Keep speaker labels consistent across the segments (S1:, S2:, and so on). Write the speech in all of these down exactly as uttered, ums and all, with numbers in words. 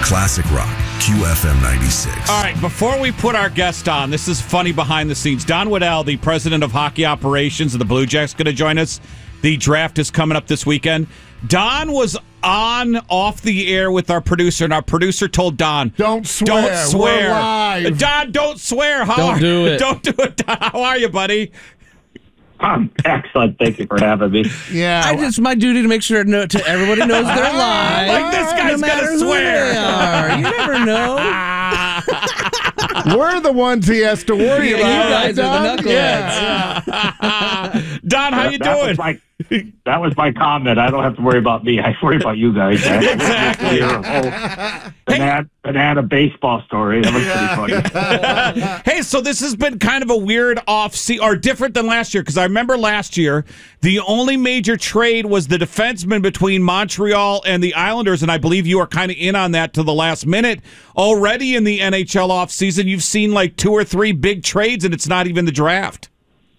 S1: Classic Rock, Q F M ninety-six.
S2: All right, before we put our guest on, this is funny behind the scenes. Don Waddell, the president of hockey operations of the Blue Jackets, going to join us. The draft is coming up this weekend. Don was on off the air with our producer, and our producer told Don,
S3: Don't swear.
S2: Don't swear.
S3: We're live.
S2: Don, don't swear. How
S4: Don't
S2: are,
S4: do it.
S2: Don't do it, Don. How are you, buddy?
S5: Um, excellent. Thank you for having me.
S3: Yeah.
S4: I, it's my duty to make sure to, know, to everybody knows they're live.
S2: Like, this guy's
S4: no matter
S2: gonna
S4: who
S2: swear.
S4: they are. You never know.
S3: We're the ones he has to worry
S4: Yeah,
S3: about.
S4: you guys are the
S3: Don?
S4: knuckleheads.
S2: Yeah. Don, how you
S5: that
S2: doing?
S5: Was my, that was my comment. I don't have to worry about me. I worry about you guys.
S2: Exactly.
S5: Banana, banana baseball story. That was pretty funny.
S2: Hey, so this has been kind of a weird off season, or different than last year, because I remember last year the only major trade was the defenseman between Montreal and the Islanders, and I believe you are kind of in on that to the last minute. Already in the N H L offseason, you've seen like two or three big trades, and it's not even the draft.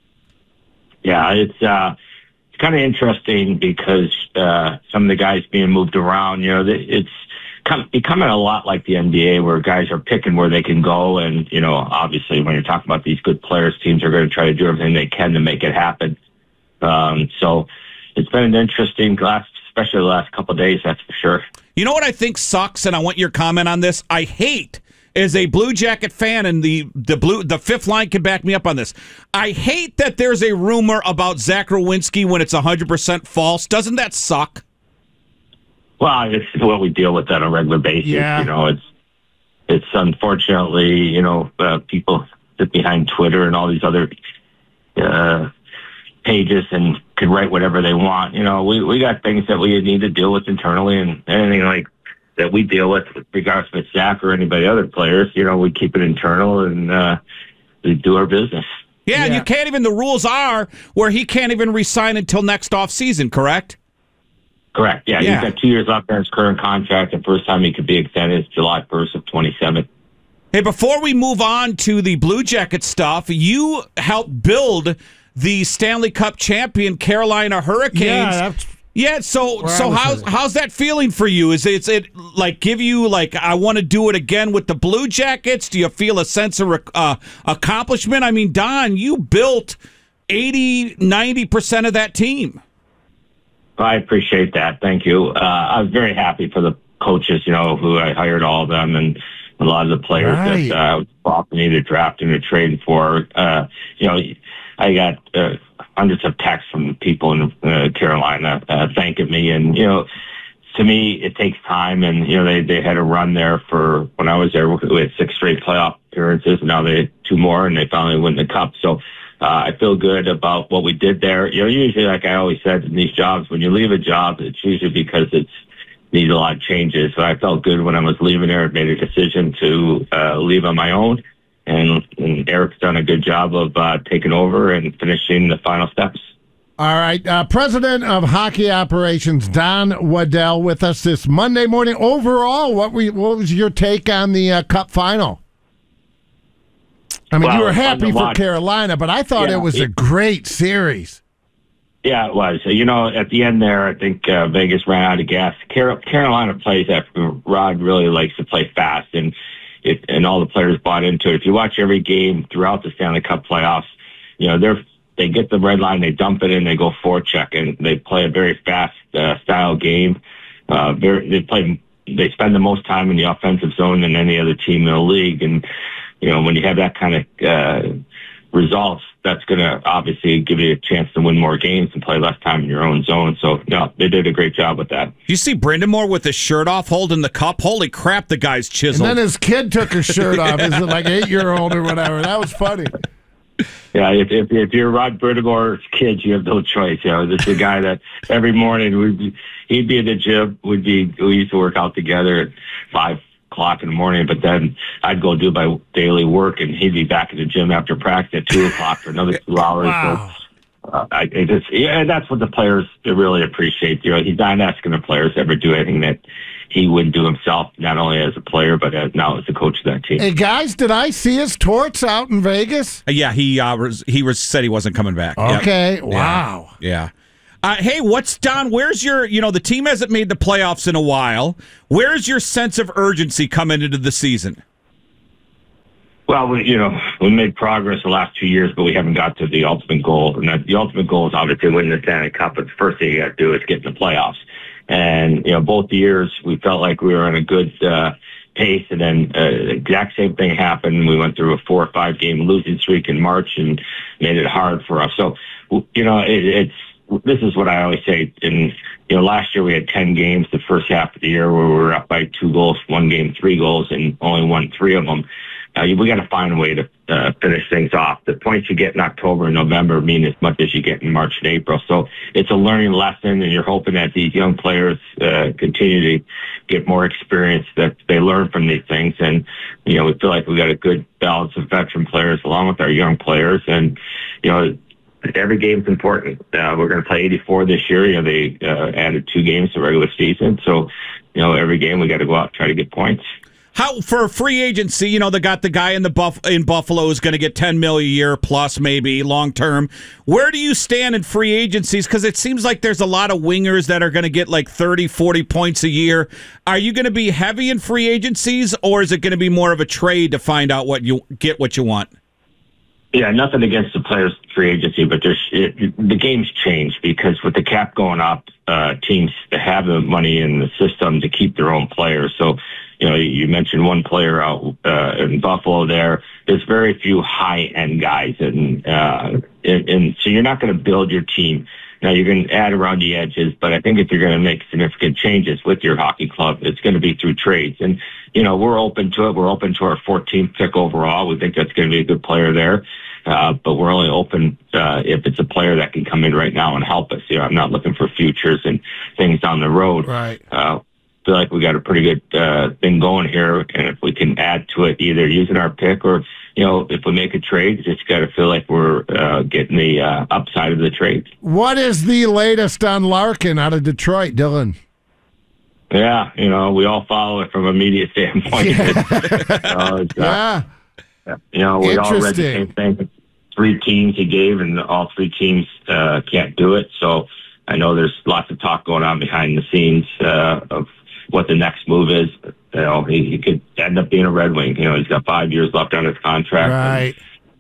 S5: Yeah, it's uh, it's kind of interesting because uh, some of the guys being moved around. You know, it's kind of becoming a lot like the N B A, where guys are picking where they can go, and you know, obviously, when you're talking about these good players, teams are going to try to do everything they can to make it happen. Um, so it's been an interesting last, especially the last couple of days. That's for sure.
S2: You know what I think sucks, and I want your comment on this. I hate, as a Blue Jacket fan, and the the blue the fifth line can back me up on this. I hate that there's a rumor about Zach Rowinski when it's one hundred percent false. Doesn't that suck?
S5: Well, it's what we deal with on a regular basis.
S3: Yeah.
S5: You know, it's it's unfortunately, you know, uh, people sit behind Twitter and all these other uh, pages and can write whatever they want. You know, we, we got things that we need to deal with internally, and anything like that we deal with, regardless if it's Zach or anybody other players, you know, we keep it internal and uh, we do our business.
S2: Yeah, and
S3: Yeah.
S2: you can't even, the rules are where he can't even resign until next offseason, correct?
S5: Correct. Yeah,
S2: Yeah.
S5: he's got two years left on his current contract. The first time he could be extended is July first of twenty-seven.
S2: Hey, before we move on to the Blue Jacket stuff, you helped build the Stanley Cup champion Carolina Hurricanes.
S3: Yeah, that's
S2: Yeah, so
S3: Where I
S2: so
S3: was
S2: how's
S3: headed.
S2: how's that feeling for you? Is it, is it like give you like I want to do it again with the Blue Jackets? Do you feel a sense of uh, accomplishment? I mean, Don, you built eighty, ninety percent of that team.
S5: I appreciate that. Thank you. Uh, I was very happy for the coaches, you know, who I hired all of them, and a lot of the players
S3: Right.
S5: that uh, offered me to draft and to trade for. Uh, you know, I got uh, hundreds of texts from people in uh, Carolina uh, thanking me, and you know, to me, it takes time. And you know, they they had a run there for when I was there. We had six straight playoff appearances, and now they had two more, and they finally win the cup. So. Uh, I feel good about what we did there. You know, usually, like I always said in these jobs, when you leave a job, it's usually because it's needs a lot of changes. So I felt good when I was leaving there. I made a decision to uh, leave on my own, and, and Eric's done a good job of uh, taking over and finishing the final steps.
S3: all right. Uh, President of Hockey Operations Don Waddell with us this Monday morning. Overall, what we what was your take on the uh, Cup final? I mean,
S5: Well,
S3: you were
S5: on
S3: happy
S5: the
S3: for
S5: lot-
S3: Carolina, but I thought
S5: Yeah,
S3: it was a
S5: it-
S3: great series.
S5: Yeah, it was. You know, at the end there, I think uh, Vegas ran out of gas. Car- Carolina plays that. Rod really likes to play fast, and it, and all the players bought into it. If you watch every game throughout the Stanley Cup playoffs, you know they're they get the red line, they dump it in, they go forecheck, and they play a very fast uh, style game. Uh, very, they play. They spend the most time in the offensive zone than any other team in the league, and you know when you have that kind of uh, results, that's going to obviously give you a chance to win more games and play less time in your own zone. So, no, they did a great job with that.
S2: You see Brindamore with his shirt off holding the cup? Holy crap, the guy's
S3: And
S2: chiseled.
S3: then his kid took his shirt off. Is it like eight-year-old or whatever? That was funny.
S5: Yeah, if if, if you're Rod Brind'Amore's kids, you have no choice. You know, this is a guy that every morning would be, he'd be in the gym. Would be we used to work out together at five o'clock in the morning, but then I'd go do my daily work, and he'd be back in the gym after practice at two o'clock for another two hours.
S3: Wow.
S5: So, uh, I, it just, yeah, and that's what the players really appreciate. You know, he's not asking the players to ever do anything that he wouldn't do himself, not only as a player, but as now as the coach of that team.
S3: Hey, guys, did I see his torts out in Vegas?
S2: yeah, he uh, was, he was, said he wasn't coming back. Yep.
S3: Okay,
S2: Yeah.
S3: wow.
S2: Yeah. Uh, hey, what's Don? Where's your? You know, the team hasn't made the playoffs in a while. Where's your sense of urgency coming into the season?
S5: Well, we, you know, we made progress the last two years, but we haven't got to the ultimate goal. And that, the ultimate goal is obviously winning the Stanley Cup. But the first thing you got to do is get in the playoffs. And you know, both years we felt like we were on a good uh, pace, and then uh, the exact same thing happened. We went through a four or five game losing streak in March and made it hard for us. So, you know, it, it's. This is what I always say. In you know, last year we had ten games the first half of the year where we were up by two goals, one game, three goals, and only won three of them. Uh, we got to find a way to uh, finish things off. The points you get in October and November mean as much as you get in March and April. So it's a learning lesson, and you're hoping that these young players uh, continue to get more experience, that they learn from these things. And, you know, we feel like we got a good balance of veteran players along with our young players. And, you know, every game's important. Uh, we're going to play eighty-four this year. You know, they uh, added two games to regular season. So, you know, every game we got to go out and try to get points.
S2: How for free agency? You know, they got the guy in the buff in Buffalo who's going to get ten million a year plus, maybe long term. Where do you stand in free agencies? Because it seems like there's a lot of wingers that are going to get like thirty, forty points a year. Are you going to be heavy in free agencies, or is it going to be more of a trade to find out what you get, what you want?
S5: Yeah, nothing against the players' free agency, but there's it, the game's changed because with the cap going up, uh, teams have the money in the system to keep their own players. So, you know, you mentioned one player out uh, in Buffalo there. There's very few high-end guys, and, uh, and, and so you're not going to build your team. Now, you're going to add around the edges, but I think if you're going to make significant changes with your hockey club, it's going to be through trades. And, you know, we're open to it. We're open to our fourteenth pick overall. We think that's going to be a good player there. Uh, but we're only open uh, if it's a player that can come in right now and help us. You know, I'm not looking for futures and things down the road.
S3: Right.
S5: Uh, feel like we got a pretty good uh, thing going here, and if we can add to it, either using our pick or, you know, if we make a trade, just got to feel like we're uh, getting the uh, upside of the trade.
S3: What is the latest on Larkin out of Detroit, Dylan?
S5: Yeah, you know, we all follow it from a media standpoint.
S3: Yeah.
S5: uh, it's, uh,
S3: yeah.
S5: You know, we all read the same thing. Three teams he gave, and all three teams uh, can't do it. So I know there's lots of talk going on behind the scenes uh, of what the next move is. You know, he, he could end up being a Red Wing. You know, he's got five years left on his contract.
S3: Right.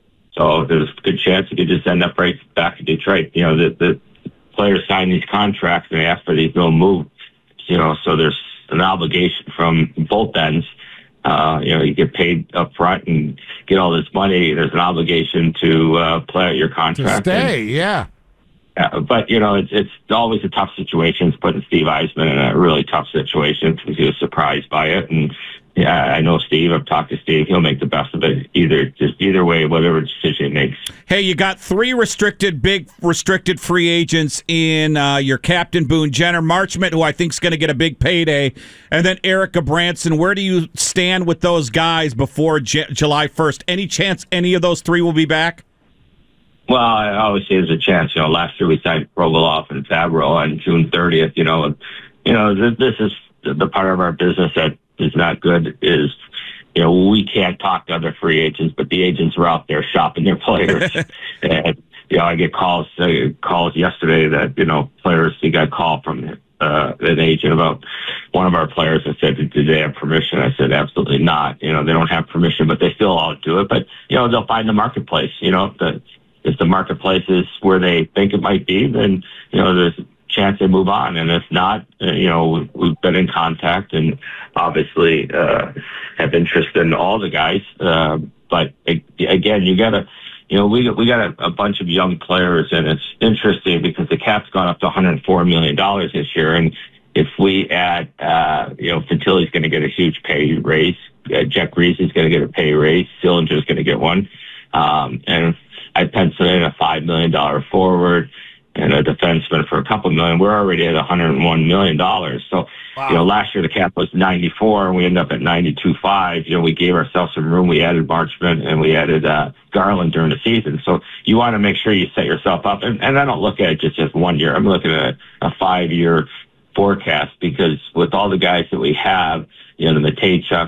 S5: So there's a good chance he could just end up right back in Detroit. You know, the, the players sign these contracts and they ask for these no moves. You know, so there's an obligation from both ends. Uh, you know, you get paid up front and get all this money. There's an obligation to uh, play out your contract.
S3: To stay,
S5: and,
S3: yeah.
S5: Uh, but, you know, it's it's always a tough situation. It's putting Steve Eisman in a really tough situation because he was surprised by it. And, yeah, I know Steve. I've talked to Steve. He'll make the best of it. Either just either way, whatever decision he makes.
S2: Hey, you got three restricted, big restricted free agents in uh, your captain, Boone Jenner, Marchment, who I think is going to get a big payday, and then Eric Branson. Where do you stand with those guys before J- July first? Any chance any of those three will be back?
S5: Well, I always say there's a chance. You know, last year we signed Provolov and Fabro on June thirtieth. You know, you know this, this is the part of our business that is not good. Is you know we can't talk to other free agents, but the agents are out there shopping their players. And you know, I get calls uh, calls yesterday that you know players. You got a call from uh, an agent about one of our players. I said, did they have permission? I said, absolutely not. You know, they don't have permission, but they still all do it. But you know, they'll find the marketplace. You know, the if the marketplace is where they think it might be, then, you know, there's a chance they move on. And if not, uh, you know, we've been in contact and obviously uh, have interest in all the guys. Uh, but again, you got to, you know, we, we got a, a bunch of young players, and it's interesting because the cap's gone up to one hundred four million dollars this year. And if we add, uh, you know, Fantilli's going to get a huge pay raise. Uh, Jack Reese is going to get a pay raise. Sillinger's going to get one. Um, and I penciled in a five million dollars forward and a defenseman for a couple million. We're already at one hundred one million dollars. So, wow. You know, last year the cap was ninety-four and we ended up at ninety-two point five. You know, we gave ourselves some room. We added Marchment and we added uh, Garland during the season. So you want to make sure you set yourself up. And, and I don't look at it just as one year. I'm looking at a, a five-year forecast because with all the guys that we have, you know, the Matejchuks,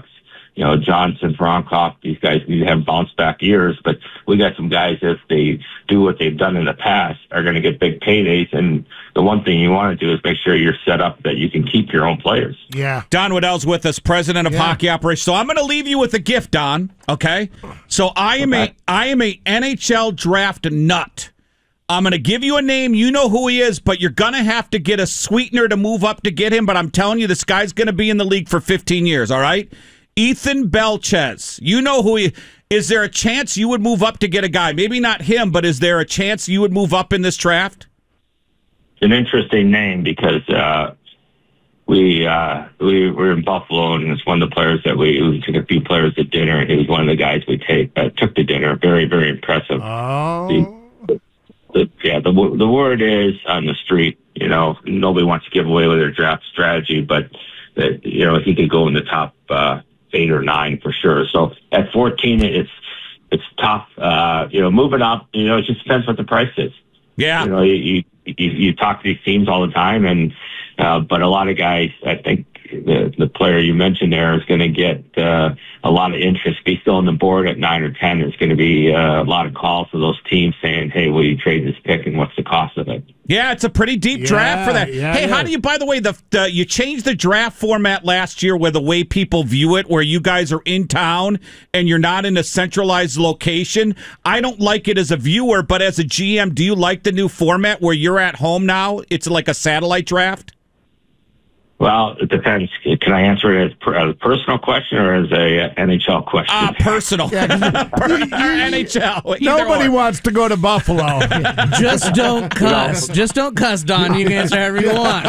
S5: you know, Johnson, Bronkoff, these guys need to have bounce back years, but we got some guys, if they do what they've done in the past, are going to get big paydays. And the one thing you want to do is make sure you're set up that you can keep your own players.
S3: Yeah.
S2: Don Waddell's with us, president of
S3: Yeah.
S2: hockey operations. So I'm going to leave you with a gift, Don. Okay. So I am
S5: Okay.
S2: a I am a N H L draft nut. I'm going to give you a name. You know who he is, but you're going to have to get a sweetener to move up to get him. But I'm telling you, this guy's going to be in the league for fifteen years. All right. Ethan Belchez. You know who he is. There a chance you would move up to get a guy? Maybe not him, but is there a chance you would move up in this draft?
S5: It's an interesting name because uh, we uh, we were in Buffalo, and it's one of the players that we, we took a few players to dinner, and he was one of the guys we take uh, took to dinner. Very, very impressive.
S3: Oh.
S5: The, the, yeah, the the word is on the street. You know, nobody wants to give away with their draft strategy, but that you know he could go in the top uh, eight or nine for sure. So at fourteen, it's it's tough. Uh, you know, moving up, you know, it just depends what the price is.
S2: Yeah.
S5: You know, you you, you talk to these teams all the time, and uh, but a lot of guys, I think the the player you mentioned there is going to get uh, a lot of interest. Be still on the board at nine or ten. There's going to be uh, a lot of calls to those teams saying, "Hey, will you trade this pick, and what's the cost of it?"
S2: Yeah, it's a pretty deep
S3: Yeah,
S2: draft for that.
S3: yeah,
S2: hey,
S3: yeah.
S2: how do you, by the way, the, the you changed the draft format last year with the way people view it, where you guys are in town and you're not in a centralized location. I don't like it as a viewer, but as a G M, do you like the new format where you're at home now? It's like a satellite draft?
S5: Well, it depends. Can I answer it as per, as a personal question or as a uh, N H L question?
S2: Ah, personal. Per- N H L. Either
S3: Nobody
S2: or.
S3: wants to go to Buffalo.
S4: Just don't cuss. Just don't cuss, Don. You can answer however you want.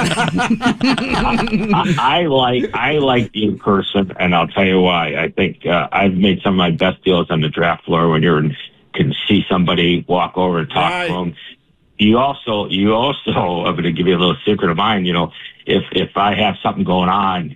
S5: I, I like I like the in person, and I'll tell you why. I think uh, I've made some of my best deals on the draft floor when you can see somebody walk over and talk
S3: Right.
S5: to them. You also, you also, I'm going to give you a little secret of mine. You know, if if I have something going on,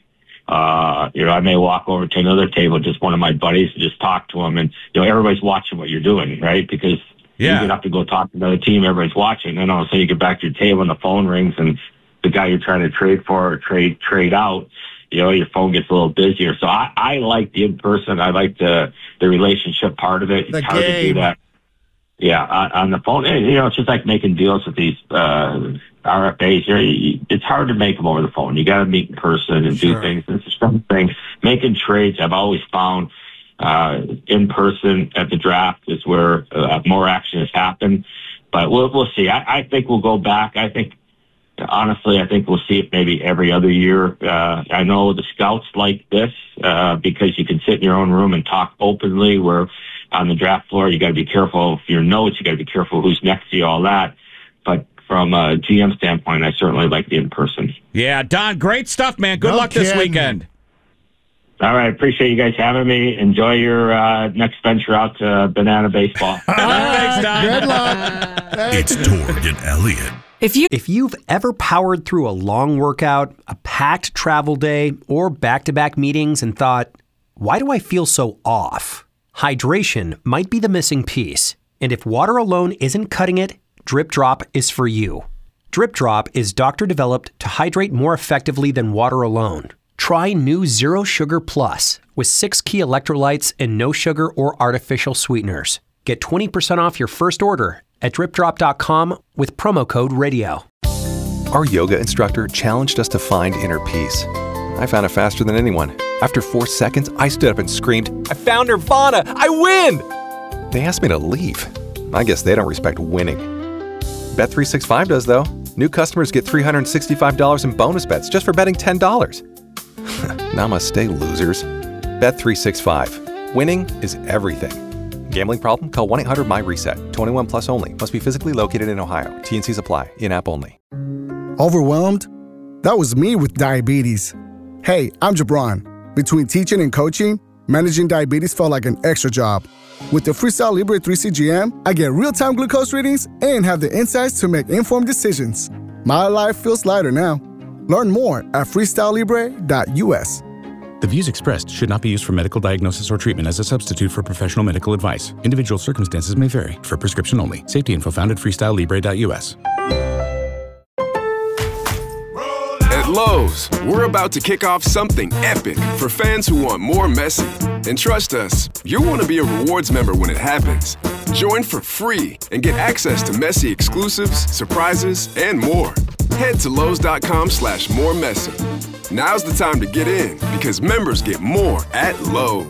S5: uh, you know, I may walk over to another table, just one of my buddies, and just talk to them, and you know, everybody's watching what you're doing, right? Because
S2: Yeah.
S5: you get up to go talk to another team, everybody's watching, and all of a sudden you get back to your table and the phone rings, and the guy you're trying to trade for or trade trade out, you know, your phone gets a little busier. So I, I like the in person. I like the the relationship part of it.
S3: The
S5: It's hard to do
S3: game.
S5: that. Yeah, on, on the phone, and, you know, it's just like making deals with these uh, R F As. You know, you, it's hard to make them over the phone. You got to meet in person and
S3: Sure.
S5: do things. It's just some things. Making trades, I've always found uh, in person at the draft is where uh, more action has happened. But we'll we'll see. I, I think we'll go back. I think, honestly, I think we'll see it maybe every other year. Uh, I know the scouts like this uh, because you can sit in your own room and talk openly. Where on the draft floor, you got to be careful of your notes. You got to be careful who's next to you, all that. But from a G M standpoint, I certainly like the in person.
S2: Yeah, Don, great stuff, man. Good
S3: No
S2: luck this
S3: kidding.
S2: weekend.
S5: All right, appreciate you guys having me. Enjoy your uh, next venture out to Banana Baseball.
S2: Thanks, Don.
S3: Good luck.
S1: It's Torg and Elliott.
S6: If you if you've ever powered through a long workout, a packed travel day, or back-to-back meetings and thought, why do I feel so off? Hydration might be the missing piece. And if water alone isn't cutting it, Drip Drop is for you. Drip Drop is doctor-developed to hydrate more effectively than water alone. Try new Zero Sugar Plus with six key electrolytes and no sugar or artificial sweeteners. Get twenty percent off your first order at drip drop dot com with promo code radio.
S7: Our yoga instructor challenged us to find inner peace. I found it faster than anyone. After four seconds, I stood up and screamed, I found Nirvana! I win! They asked me to leave. I guess they don't respect winning. Bet three sixty-five does, though. New customers get three hundred sixty-five dollars in bonus bets just for betting ten dollars. Namaste, losers. Bet three sixty-five. Winning is everything. Gambling problem? Call one eight hundred my reset. twenty-one plus only. Must be physically located in Ohio. T and Cs apply. In-app only.
S8: Overwhelmed? That was me with diabetes. Hey, I'm Jabron. Between teaching and coaching, managing diabetes felt like an extra job. With the Freestyle Libre three C G M, I get real-time glucose readings and have the insights to make informed decisions. My life feels lighter now. Learn more at freestyle libre dot u s.
S9: The views expressed should not be used for medical diagnosis or treatment as a substitute for professional medical advice. Individual circumstances may vary. For prescription only. Safety info found at freestyle libre dot u s.
S10: At Lowe's, we're about to kick off something epic for fans who want more Messi. And trust us, you'll want to be a rewards member when it happens. Join for free and get access to Messi exclusives, surprises, and more. Head to Lowe's.com slash more Messi. Now's the time to get in because members get more at Lowe's.